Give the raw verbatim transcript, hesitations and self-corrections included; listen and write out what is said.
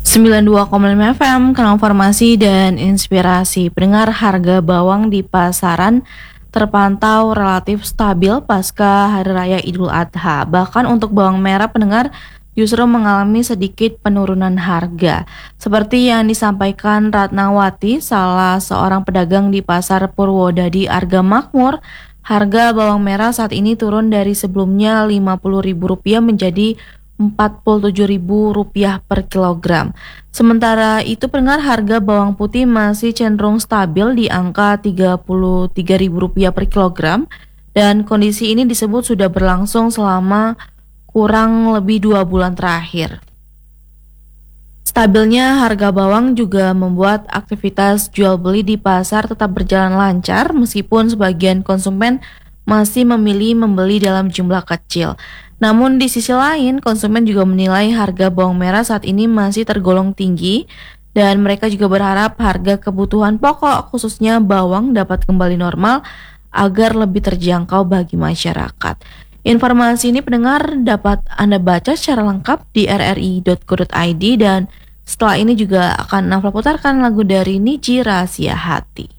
sembilan puluh dua koma lima F M, kanal informasi dan inspirasi. Pendengar, harga bawang di pasaran terpantau relatif stabil pasca Hari Raya Idul Adha. Bahkan untuk bawang merah, pendengar, justru mengalami sedikit penurunan harga. Seperti yang disampaikan Ratnawati, salah seorang pedagang di Pasar Purwodadi Arga Makmur, harga bawang merah saat ini turun dari sebelumnya lima puluh ribu rupiah menjadi empat puluh tujuh ribu rupiah per kilogram. Sementara itu, pendengar, harga bawang putih masih cenderung stabil di angka tiga puluh tiga ribu rupiah per kilogram, dan kondisi ini disebut sudah berlangsung selama kurang lebih dua bulan terakhir. Stabilnya harga bawang juga membuat aktivitas jual beli di pasar tetap berjalan lancar meskipun sebagian konsumen masih memilih membeli dalam jumlah kecil. Namun di sisi lain, konsumen juga menilai harga bawang merah saat ini masih tergolong tinggi dan mereka juga berharap harga kebutuhan pokok khususnya bawang dapat kembali normal agar lebih terjangkau bagi masyarakat. Informasi ini, pendengar, dapat Anda baca secara lengkap di r r i dot co dot i d, dan setelah ini juga akan Nafla putarkan lagu dari Niji, Rahasia Hati.